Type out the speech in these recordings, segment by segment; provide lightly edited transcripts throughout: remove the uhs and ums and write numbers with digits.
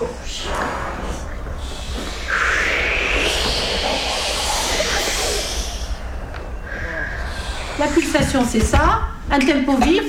La pulsation, c'est ça. Un tempo vif.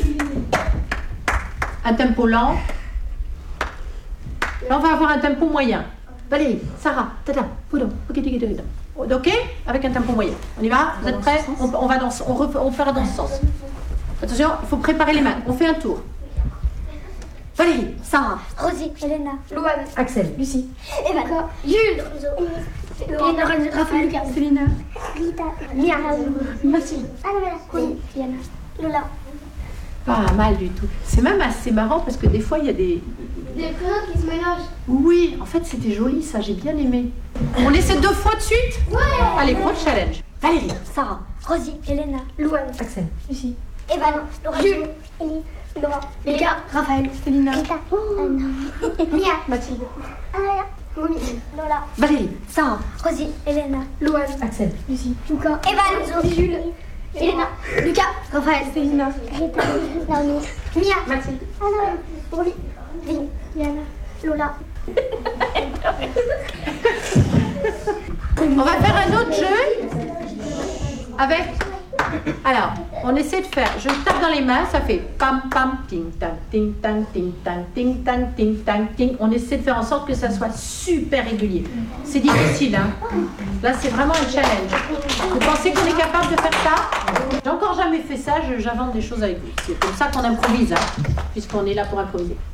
Un tempo lent. Là, on va avoir un tempo moyen. Valérie, Sarah, Tata, Poudon, ok? Avec un tempo moyen. On y va? Vous êtes prêts? On va on fera dans ce sens. Attention, il faut préparer les mains. On fait un tour. Valérie, Sarah, Rosie, Elena, Louane, Axel, Lucie, Evan, Jules, Raphaël, Célina, Rita, Mia, Mathilde, Anna, Yana, Lola. pas mal du tout. C'est même assez marrant parce que des fois, il y a des... des prénoms qui se mélangent. Oui, en fait, c'était joli, ça, j'ai bien aimé. On essaie 2 fois de suite? Ouais. Allez, gros challenge. Valérie, Sarah, Rosie, Elena, Louane, Axel, Lucie, Evan, Jules, Ellie, Laura, Lucas, Raphaël, Célina, Rita, Anna, Mia, Mathilde, Anna, Monique, Lola, Valérie, Sarah, Rosie, Elena, Louane, Axel, Lucie, Lucas, Evan, Jules, Elena, Lucas, Raphaël, Célina, Rita, Naomi, Mia, Mathilde, Anna, Monique, Yana, Lola. On va faire un autre jeu avec... Alors, on essaie de faire... Je tape dans les mains, ça fait pam pam, ting tang, ting tang, ting tang, ting tang, ting tang, ting. On essaie de faire en sorte que ça soit super régulier. C'est difficile, hein. Là, c'est vraiment un challenge. Vous pensez qu'on est capable de faire ça? J'ai encore jamais fait ça, j'invente des choses avec vous. C'est comme ça qu'on improvise, hein, puisqu'on est là pour improviser.